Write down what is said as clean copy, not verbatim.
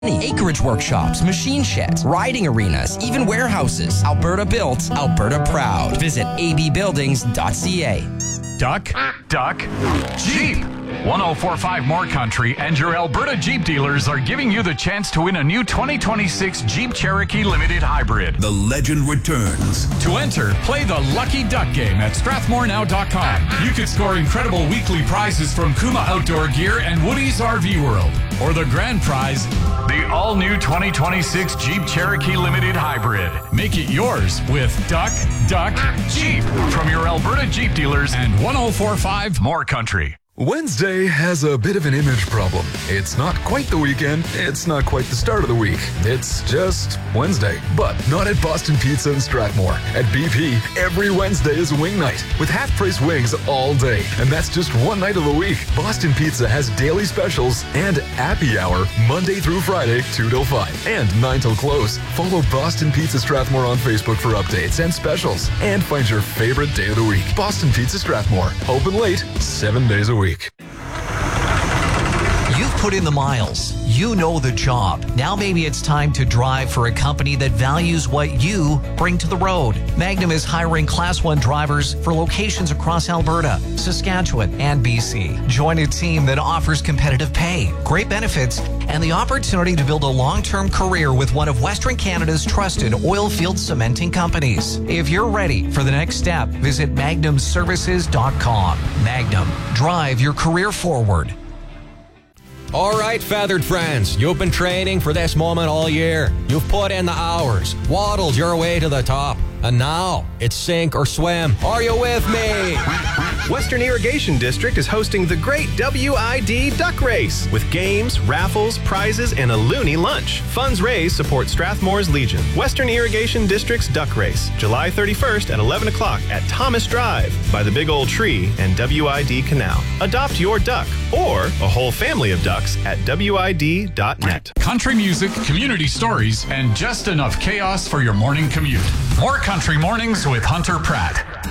Acreage workshops, machine sheds, riding arenas, even warehouses. Alberta built, Alberta proud. Visit abbuildings.ca. Duck, Jeep. 1045 More Country and your Alberta Jeep dealers are giving you the chance to win a new 2026 Jeep Cherokee Limited Hybrid. The legend returns. To enter, play the Lucky Duck game at StrathmoreNow.com. You could score incredible weekly prizes from Kuma Outdoor Gear and Woody's RV World. Or the grand prize, the all-new 2026 Jeep Cherokee Limited Hybrid. Make it yours with Duck, Jeep from your Alberta Jeep dealers and 1045 More Country. Wednesday has a bit of an image problem. It's not quite the weekend. It's not quite the start of the week. It's just Wednesday. But not at Boston Pizza in Strathmore. At BP, every Wednesday is wing night with half-price wings all day. And that's just one night of the week. Boston Pizza has daily specials and happy hour Monday through Friday, 2 till 5 and 9 till close. Follow Boston Pizza Strathmore on Facebook for updates and specials. And find your favorite day of the week. Boston Pizza Strathmore. Open late, 7 days a week. You've put in the miles. You know the job. Now maybe it's time to drive for a company that values what you bring to the road. Magnum is hiring Class 1 drivers for locations across Alberta, Saskatchewan, and BC. Join a team that offers competitive pay, great benefits, and the opportunity to build a long-term career with one of Western Canada's trusted oil field cementing companies. If you're ready for the next step, visit magnumservices.com. Magnum, drive your career forward. All right, feathered friends, you've been training for this moment all year. You've put in the hours, waddled your way to the top, and now it's sink or swim. Are you with me? Western Irrigation District is hosting the Great WID Duck Race with games, raffles, prizes, and a loony lunch. Funds raised support Strathmore's Legion. Western Irrigation District's Duck Race, July 31st at 11 o'clock at Thomas Drive by the Big Old Tree and WID Canal. Adopt your duck or a whole family of ducks at WID.net. Country music, community stories, and just enough chaos for your morning commute. More Country Mornings with Hunter Pratt.